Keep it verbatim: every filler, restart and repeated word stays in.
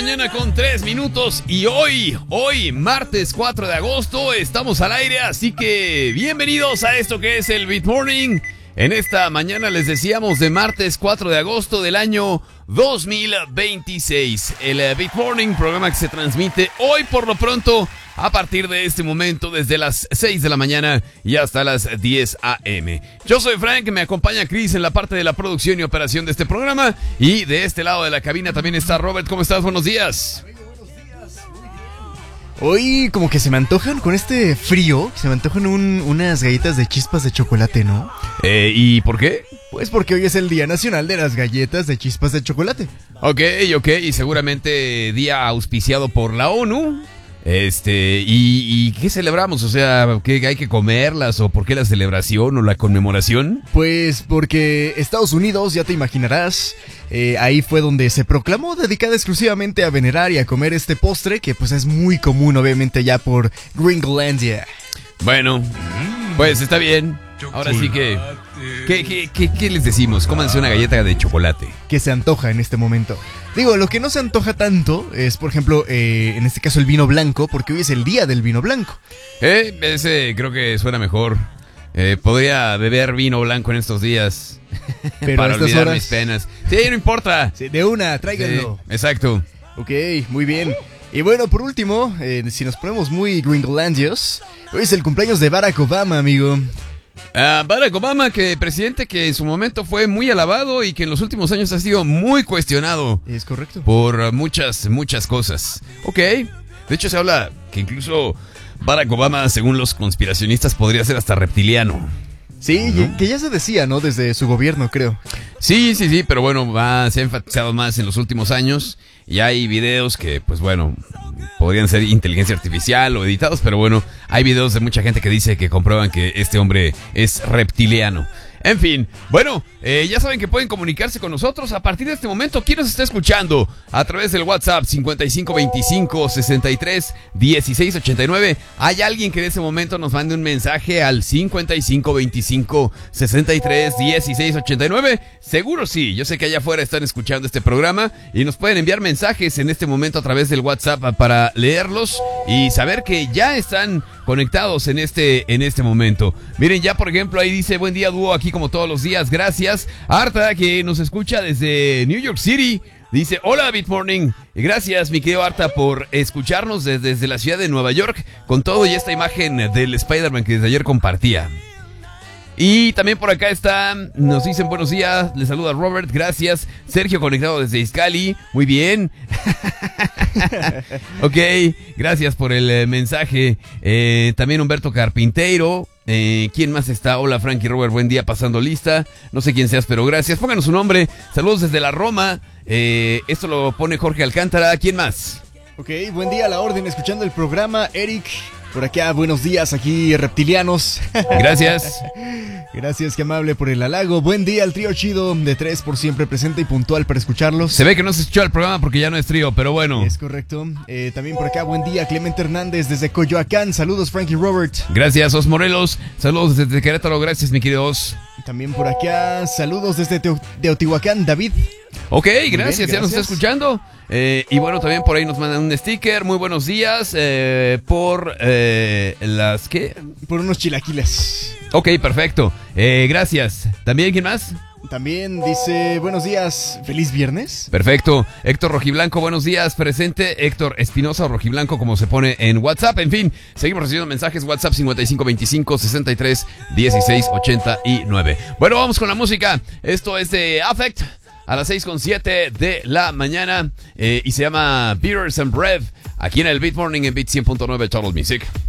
mañana con tres minutos y hoy, hoy, martes cuatro de agosto, estamos al aire, así que bienvenidos a esto que es el Beat Morning. En esta mañana les decíamos de martes cuatro de agosto del año dos mil veintiséis. El Beat Morning, programa que se transmite hoy por lo pronto a partir de este momento desde las seis de la mañana y hasta las diez a eme Yo soy Frank, me acompaña Chris en la parte de la producción y operación de este programa. Y de este lado de la cabina también está Robert. ¿Cómo estás? Buenos días. Hoy como que se me antojan, con este frío, se me antojan un, unas galletas de chispas de chocolate, ¿no? Eh, ¿y por qué? Pues porque hoy es el Día Nacional de las Galletas de Chispas de Chocolate. Ok, ok, y seguramente día auspiciado por la ONU. Este, ¿y, y qué celebramos? O sea, ¿qué hay que comerlas? ¿O por qué la celebración o la conmemoración? Pues porque Estados Unidos, ya te imaginarás, eh, ahí fue donde se proclamó dedicada exclusivamente a venerar y a comer este postre, que pues es muy común obviamente allá por Gringolandia. Bueno, pues está bien. Ahora sí que, ¿qué, qué, qué, qué les decimos? Cómanse una galleta de chocolate. Que se antoja en este momento. Digo, lo que no se antoja tanto es, por ejemplo, eh, en este caso el vino blanco, porque hoy es el día del vino blanco. Eh, ese creo que suena mejor. Eh, podría beber vino blanco en estos días. Pero para a estas olvidar horas... mis penas. Sí, no importa. Sí, de una, tráiganlo. Sí, exacto. Ok, muy bien. Y bueno, por último, eh, si nos ponemos muy gringolandios, hoy es el cumpleaños de Barack Obama, amigo. Uh, Barack Obama, que presidente que en su momento fue muy alabado y que en los últimos años ha sido muy cuestionado. Es correcto. Por muchas, muchas cosas. Ok. De hecho se habla que incluso Barack Obama, según los conspiracionistas, podría ser hasta reptiliano. Sí, ¿no? Que ya se decía, ¿no? Desde su gobierno, creo. Sí, sí, sí, pero bueno, va, se ha enfatizado más en los últimos años. Y hay videos que, pues bueno, podrían ser inteligencia artificial o editados, pero bueno, hay videos de mucha gente que dice que comprueban que este hombre es reptiliano. En fin, bueno, eh, ya saben que pueden comunicarse con nosotros a partir de este momento. ¿Quién nos está escuchando? A través del WhatsApp cincuenta y cinco veinticinco sesenta y tres dieciséis ochenta y nueve. ¿Hay alguien que en ese momento nos mande un mensaje al cincuenta y cinco veinticinco sesenta y tres dieciséis ochenta y nueve? Seguro sí, yo sé que allá afuera están escuchando este programa y nos pueden enviar mensajes en este momento a través del WhatsApp para leerlos y saber que ya están conectados en este, en este momento. Miren, ya por ejemplo ahí dice: buen día, dúo, aquí como todos los días, gracias. Arta, que nos escucha desde New York City, dice: hola Beat Morning. Y gracias, mi querido Arta, por escucharnos desde, desde la ciudad de Nueva York, con todo y esta imagen del Spider-Man que desde ayer compartía. Y también por acá está, nos dicen buenos días, les saluda Robert, gracias. Sergio conectado desde Izcali, muy bien. Ok, gracias por el eh, mensaje. Eh, también Humberto Carpinteiro. Eh, ¿Quién más está? Hola Frankie, Robert, buen día, pasando lista. No sé quién seas, pero gracias. Pónganos su nombre. Saludos desde la Roma. Eh, esto lo pone Jorge Alcántara. ¿Quién más? Ok, buen día a la orden, escuchando el programa. Eric, por acá, buenos días, aquí reptilianos. Gracias. Gracias, qué amable por el halago. Buen día al trío chido de tres, por siempre presente y puntual para escucharlos. Se ve que no se escuchó el programa porque ya no es trío, pero bueno. Es correcto. Eh, también por acá, buen día, Clemente Hernández desde Coyoacán. Saludos, Frankie Robert. Gracias, Os Morelos. Saludos desde Querétaro. Gracias, mi querido Os. También por acá, saludos desde Teo- Teotihuacán, David. Ok, gracias, bien, ya gracias. nos está escuchando. Eh, y bueno, también por ahí nos mandan un sticker. Muy buenos días. Eh, por eh, las que... Por unos chilaquiles. Ok, perfecto. Eh, gracias. ¿También quién más? También dice, buenos días, feliz viernes. Perfecto. Héctor Rojiblanco, buenos días. Presente Héctor Espinosa o Rojiblanco, como se pone en WhatsApp. En fin, seguimos recibiendo mensajes. WhatsApp cincuenta y cinco veinticinco sesenta y tres dieciséis ochenta y nueve. Bueno, vamos con la música. Esto es de Affect. A las seis con siete de la mañana. Eh, y se llama Beers and Bread. Aquí en el Beat Morning en Beat cien punto nueve Total Music.